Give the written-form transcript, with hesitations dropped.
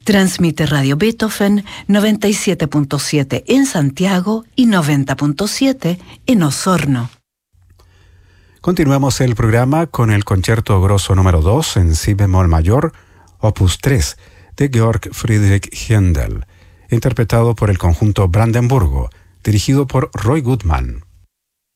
Transmite Radio Beethoven 97.7 en Santiago y 90.7 en Osorno. Continuamos el programa con el concierto grosso número 2 en si bemol mayor, opus 3, de Georg Friedrich Händel, interpretado por el conjunto Brandenburgo, dirigido por Roy Goodman.